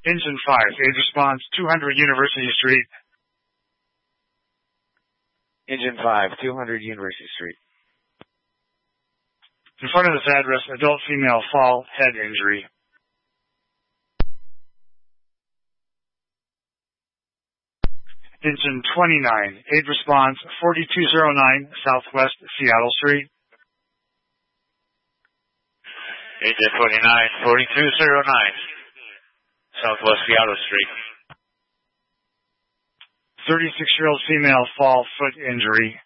Engine 5, aid response, 200 University Street. Engine 5, 200 University Street. In front of this address, adult female fall, head injury. Engine 29, aid response, 4209 Southwest Seattle Street. Engine 29, 4209 Southwest Seattle Street. 36-year-old female fall, foot injury.